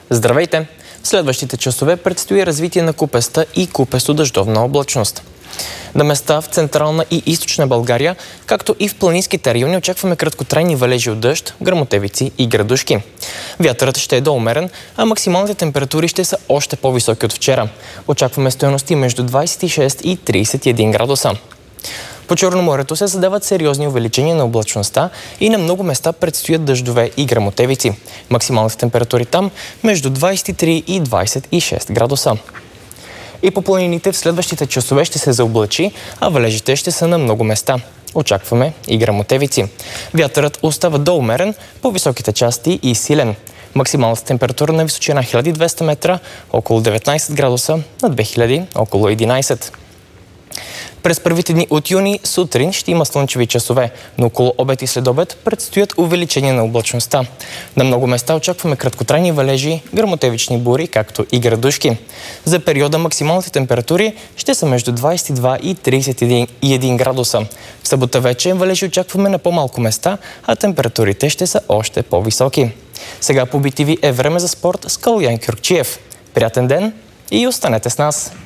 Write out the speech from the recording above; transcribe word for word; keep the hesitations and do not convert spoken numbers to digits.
Здравейте! В следващите часове предстои развитие на купеста и купесто-дъждовна облачност. На места в централна и източна България, както и в планинските райони, очакваме краткотрайни валежи от дъжд, гръмотевици и градушки. Вятърът ще е доумерен, а максималните температури ще са още по-високи от вчера. Очакваме стойности между двадесет и шест и тридесет и един градуса. По Черноморието се задават сериозни увеличения на облачността и на много места предстоят дъждове и гръмотевици. Максималните температури там между двадесет и три и двадесет и шест градуса. И по планините в следващите часове ще се заоблачи, а валежите ще са на много места. Очакваме и гръмотевици. Вятърът остава доумерен, по високите части и силен. Максималната температура на височина хиляда и двеста метра около деветнадесет градуса, на две хиляди около единадесет. През първите дни от юни сутрин ще има слънчеви часове, но около обед и следобед предстоят увеличение на облачността. На много места очакваме краткотрайни валежи, гръмотевични бури, както и градушки. За периода максималните температури ще са между двадесет и два и тридесет и един градуса. В събота вече валежи очакваме на по-малко места, а температурите ще са още по-високи. Сега по би ти ви е време за спорт с Калоян Кюркчиев. Приятен ден и останете с нас!